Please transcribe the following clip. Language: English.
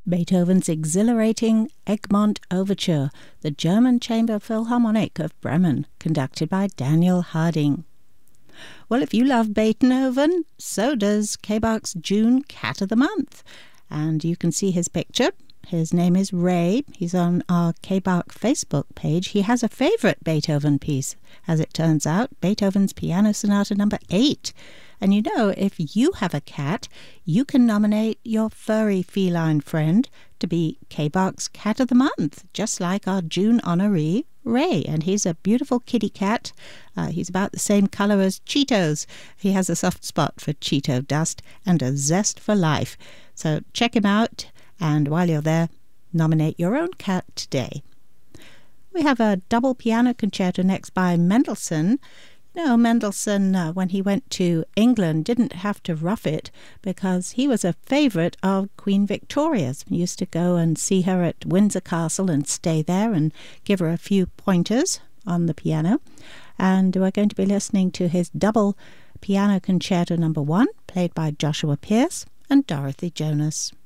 Beethoven's exhilarating Egmont Overture, the German Chamber Philharmonic of Bremen, conducted by Daniel Harding. Well, if you love Beethoven, so does K-Bach's June Cat of the Month. And you can see his picture. His name is Ray. He's on our K-Bach Facebook page. He has a favorite Beethoven piece, as it turns out, Beethoven's Piano Sonata No. 8. And you know, if you have a cat, you can nominate your furry feline friend to be K-Bach's Cat of the Month, just like our June honoree, Ray. And he's a beautiful kitty cat. He's about the same color as Cheetos. He has a soft spot for Cheeto dust and a zest for life. So check him out, and while you're there, nominate your own cat today. We have a double piano concerto next by Mendelssohn. No, Mendelssohn, when he went to England, didn't have to rough it because he was a favourite of Queen Victoria's. He used to go and see her at Windsor Castle and stay there and give her a few pointers on the piano. And we're going to be listening to his double piano concerto No. 1, played by Joshua Pierce and Dorothy Jonas.